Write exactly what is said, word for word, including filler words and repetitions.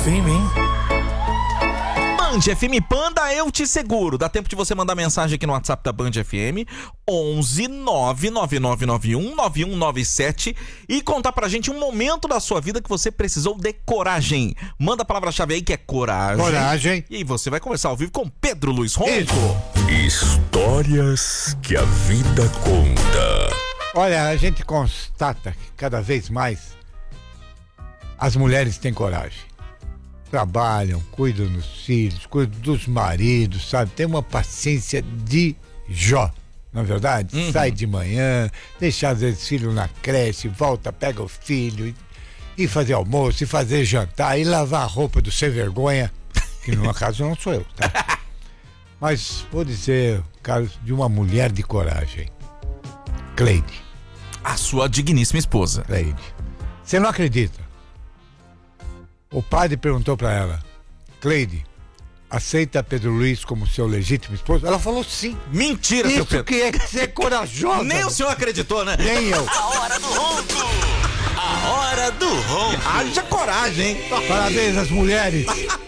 F M, hein? Band F M Panda, eu te seguro. Dá tempo de você mandar mensagem aqui no WhatsApp da Band F M, onze nove nove nove nove um nove um nove sete, e contar pra gente um momento da sua vida que você precisou de coragem. Manda a palavra-chave aí que é coragem. Coragem. E você vai conversar ao vivo com Pedro Luiz Ronco. Histórias que a vida conta. Olha, a gente constata que cada vez mais as mulheres têm coragem. Trabalham, cuidam dos filhos, cuidam dos maridos, sabe? Tem uma paciência de Jó, não é verdade? Uhum. Sai de manhã, deixa às vezes filho na creche, volta, pega o filho e, e fazer almoço, e fazer jantar, e lavar a roupa do sem vergonha, que no caso não sou eu, tá? Mas vou dizer, Carlos, de uma mulher de coragem. Cleide. A sua digníssima esposa. Cleide. Você não acredita? O padre perguntou pra ela: Cleide, aceita Pedro Luiz como seu legítimo esposo? Ela falou sim. Mentira, seu Isso Pedro. que é ser corajosa. Nem o senhor acreditou, né? Nem eu. A hora do ronco. A hora do ronco. Haja coragem, hein? Parabéns às mulheres.